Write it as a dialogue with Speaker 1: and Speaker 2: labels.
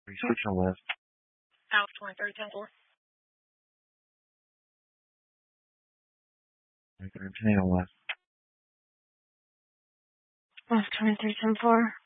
Speaker 1: Are you switching left?
Speaker 2: South 2310-4.
Speaker 1: Turning left.
Speaker 2: Left 2310-4.